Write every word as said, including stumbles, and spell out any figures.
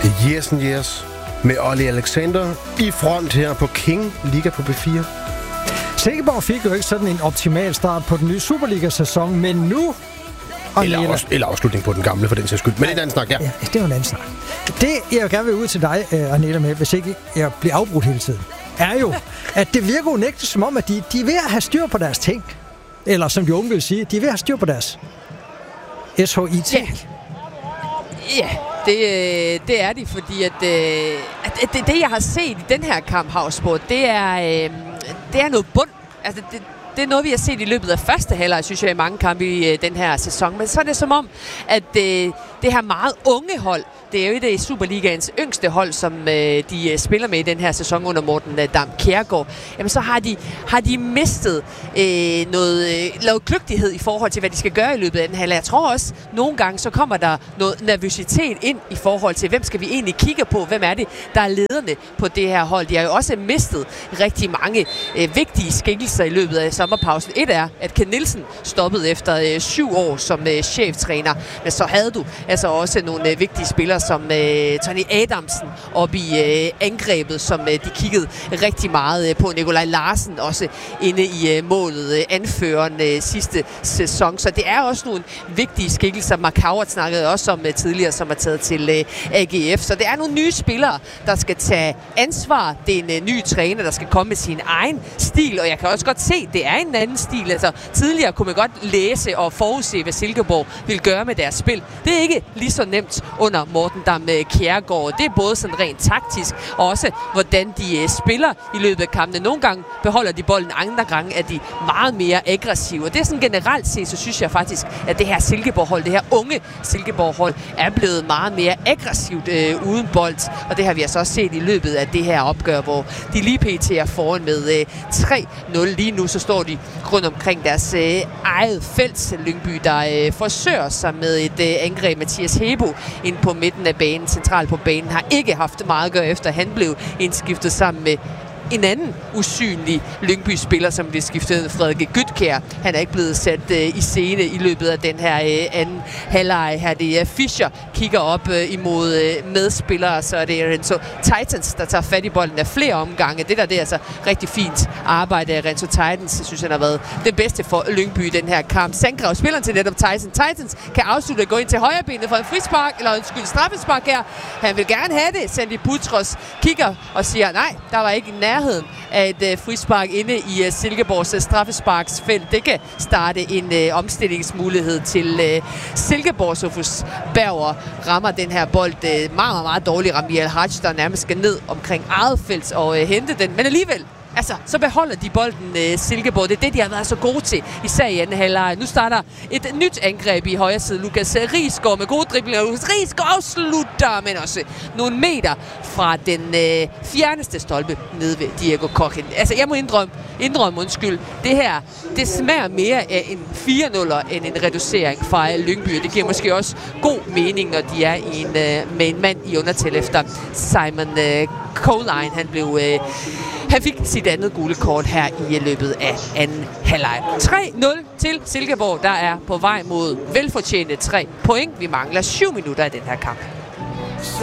Yes and yes. Med Ollie Alexander i front her på King Liga på B fire. Silkeborg fik jo ikke sådan en optimal start på den nye Superliga-sæson, men nu... Eller, også, eller afslutning på den gamle, for den sags skyld. Men det er en anden snak, ja. ja. Det er jo en anden snak. Det, jeg gerne vil ud til dig, Arnella, med, hvis ikke jeg bliver afbrudt hele tiden, er jo, at det virker unægteligt som om, at de, de er ved at have styr på deres ting. Eller som de unge vil sige, de er ved at have styr på deres S H I T. Ja, ja det, det er de, fordi at, at det, det, jeg har set i den her kamp, Havsborg, det er, det er noget bund. Altså, det, Det er noget, vi har set i løbet af første halvleg, synes jeg, i mange kampe i øh, den her sæson. Men så er det som om, at øh, det her meget unge hold, det er jo et af Superligaens yngste hold, som øh, de øh, spiller med i den her sæson under Morten øh, Dam Kjærgaard. Jamen så har de, har de mistet øh, noget øh, lavet kløgtighed i forhold til, hvad de skal gøre i løbet af den halvleg. Jeg tror også, nogle gange så kommer der noget nervøsitet ind i forhold til, hvem skal vi egentlig kigge på? Hvem er det, der er lederne på det her hold? De har jo også mistet rigtig mange øh, vigtige skikkelser i løbet af sommerpausen. Et er, at Ken Nielsen stoppede efter øh, syv år som øh, cheftræner. Men så havde du altså også nogle øh, vigtige spillere som øh, Tony Adamsen op i øh, angrebet, som øh, de kiggede rigtig meget øh, på. Nikolaj Larsen også inde i øh, målet, øh, anføreren øh, sidste sæson. Så det er også nogle vigtige skikkelser. Mark Howard snakkede også om øh, tidligere, som er taget til øh, A G F. Så det er nogle nye spillere, der skal tage ansvar. Det er en øh, ny træner, der skal komme med sin egen stil, og jeg kan også godt se, det er en anden stil. Altså, tidligere kunne man godt læse og forudse, hvad Silkeborg vil gøre med deres spil. Det er ikke lige så nemt under Morten Dam Kjærgaard. Det er både sådan rent taktisk, og også hvordan de uh, spiller i løbet af kampene. Nogle gange beholder de bolden, andre gange er de meget mere aggressive. Og det er sådan generelt set, så synes jeg faktisk, at det her Silkeborg-hold, det her unge Silkeborg-hold, er blevet meget mere aggressivt uh, uden bold. Og det har vi altså også set i løbet af det her opgør, hvor de lige pt. Er foran med uh, tre nul. Lige nu så står de rundt omkring deres øh, eget felt. Lyngby, der øh, forsøger sig med et øh, angreb. Mathias Hebo ind på midten af banen, centralt på banen, har ikke haft meget at gøre efter, han blev indskiftet sammen med en anden usynlig Lyngby-spiller, som blev skiftet, Frederik Gytkjær. Han er ikke blevet sat øh, i scene i løbet af den her øh, anden halvleg her. Det er Fischer, kigger op øh, imod øh, medspillere, så er det Renzo Titans, der tager fat i bolden af flere omgange. Det der, det er altså rigtig fint arbejde af Renzo Titans. Jeg synes, han har været det bedste for Lyngby i den her kamp. Sandgrav, spilleren til netop Titans. Titans kan afslutte at gå ind til højrebenet for en frispark, eller en skyld straffespark her. Han vil gerne have det. Sandy Butros kigger og siger, nej, der var ikke nærheden af et uh, frispark inde i uh, Silkeborgs uh, straffesparksfelt. Det kan starte en uh, omstillingsmulighed til uh, Silkeborg. Sofus Berger rammer den her bold uh, meget, meget, meget dårlig. Ramiel Haj, der nærmest skal ned omkring eget felt og uh, hente den. Men alligevel, altså, så beholder de bolden uh, Silkeborg. Det er det, de har været så gode til, især i anden halvleg. Nu starter et nyt angreb i højre side. Lukas Riisgaard med gode driblinger. Lukas Riisgaard afslutter, men også nogle meter fra den uh, fjerneste stolpe nede ved Diego Kochen. Altså, jeg må indrømme, indrømme undskyld. Det her, det smager mere af en fire nul end en reducering fra Lyngby. Det giver måske også god mening, når de er i en, uh, med en mand i undertal efter Simon uh, Coline. Han blev... Uh, Han fik sit andet gule kort her i løbet af anden halvleg. tre nul til Silkeborg, der er på vej mod velfortjente tre point. Vi mangler syv minutter i den her kamp.